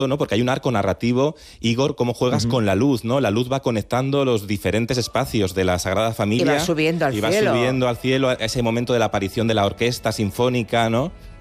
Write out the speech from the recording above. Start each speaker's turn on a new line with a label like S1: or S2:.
S1: ¿no? Porque hay un arco narrativo, Igor, cómo juegas con la luz, ¿no? La luz va conectando los diferentes espacios de la Sagrada Familia.
S2: Y va subiendo al cielo.
S1: Y va subiendo al cielo, a ese momento de la aparición de la orquesta sinfónica, ¿no?